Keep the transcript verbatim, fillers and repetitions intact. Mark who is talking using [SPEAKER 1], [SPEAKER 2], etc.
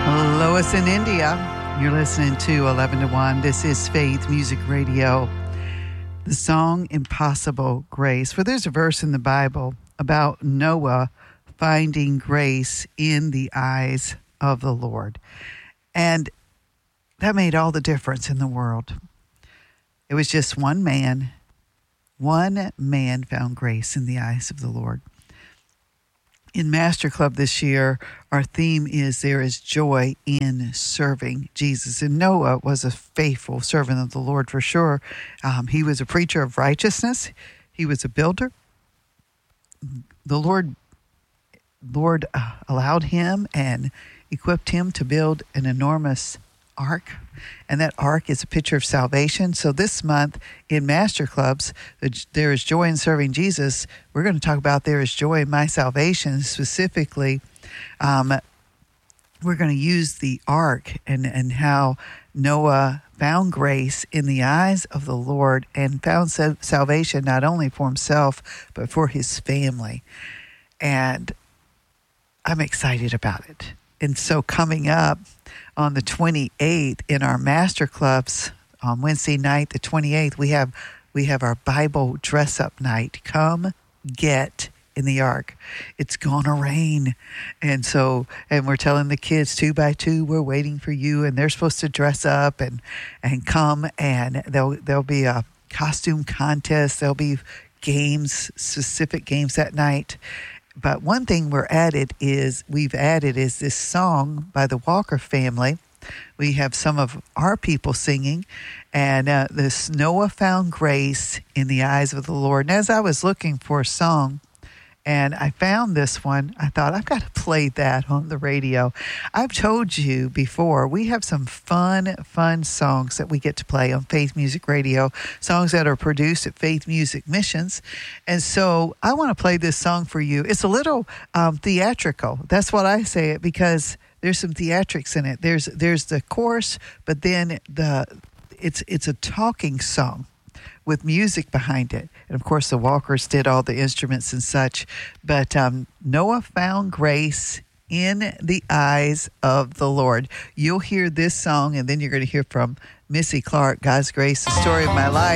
[SPEAKER 1] Lois in India. You're listening to eleven to one. This is Faith Music Radio. The song Impossible Grace. For there's a verse in the Bible about Noah finding grace in the eyes of the Lord. And that made all the difference in the world. It was just one man. One man found grace in the eyes of the Lord. In Master Club this year, our theme is There is Joy in Serving Jesus. And Noah was a faithful servant of the Lord for sure. Um, he was a preacher of righteousness. He was a builder. The Lord, Lord uh, allowed him and equipped him to build an enormous ark, and that ark is a picture of salvation. So this month in Master Clubs, There is Joy in Serving Jesus, we're going to talk about There is Joy in My Salvation. Specifically, um, we're going to use the ark and, and how Noah found grace in the eyes of the Lord and found salvation not only for himself, but for his family. And I'm excited about it. And so coming up on the twenty-eighth in our Master Clubs on Wednesday night, the twenty-eighth, we have we have our Bible dress-up night. Come get in the ark. It's gonna rain. And so, and we're telling the kids two by two, we're waiting for you, and they're supposed to dress up and and come, and there'll there'll be a costume contest. There'll be games, specific games that night. But one thing we're added is we've added is this song by the Walker family. We have some of our people singing, and uh, this Noah found grace in the eyes of the Lord. And as I was looking for a song, and I found this one, I thought, I've got to play that on the radio. I've told you before, we have some fun, fun songs that we get to play on Faith Music Radio, songs that are produced at Faith Music Missions. And so I want to play this song for you. It's a little um, theatrical. That's what I say it, because there's some theatrics in it. There's there's the chorus, but then the it's it's a talking song with music behind it. And of course, the Walkers did all the instruments and such. But um, Noah found grace in the eyes of the Lord. You'll hear this song, and then you're going to hear from Missy Clark, God's Grace, the story of my life.